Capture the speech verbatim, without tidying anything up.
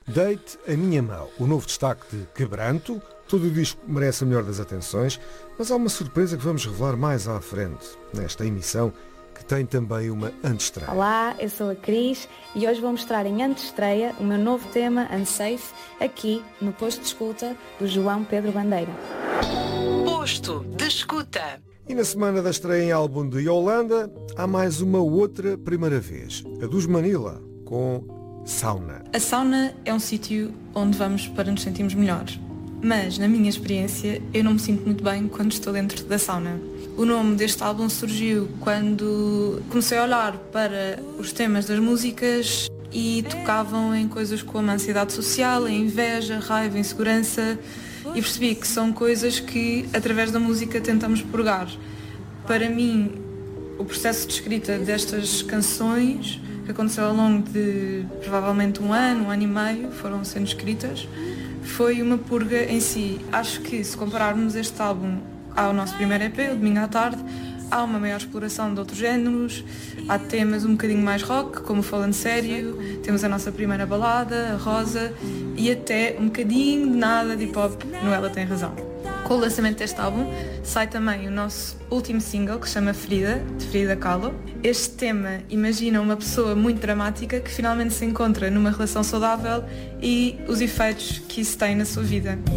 Deite a Minha Mão, o novo destaque de Quebranto. Todo o disco merece a melhor das atenções, mas há uma surpresa que vamos revelar mais à frente, nesta emissão, que tem também uma antestreia. Olá, eu sou a Cris e hoje vou mostrar em antestreia o meu novo tema Unsafe, aqui no Posto de Escuta do João Pedro Bandeira. Posto de Escuta. E na semana da estreia em álbum de Yolanda, há mais uma outra primeira vez, a dos Manila, com Sauna. A sauna é um sítio onde vamos para nos sentirmos melhores, mas na minha experiência eu não me sinto muito bem quando estou dentro da sauna. O nome deste álbum surgiu quando comecei a olhar para os temas das músicas e tocavam em coisas como a ansiedade social, a inveja, a raiva, a insegurança, e percebi que são coisas que através da música tentamos purgar. Para mim, o processo de escrita destas canções, que aconteceu ao longo de provavelmente um ano, um ano e meio, foram sendo escritas, foi uma purga em si. Acho que se compararmos este álbum ao nosso primeiro E P, o Domingo à Tarde, há uma maior exploração de outros géneros, há temas um bocadinho mais rock, como o Falando Sério, temos a nossa primeira balada, a Rosa, e até um bocadinho de nada de hip-hop no Ela Tem Razão. Com o lançamento deste álbum, sai também o nosso último single, que se chama Ferida, de Frida Kahlo. Este tema imagina uma pessoa muito dramática que finalmente se encontra numa relação saudável e os efeitos que isso tem na sua vida.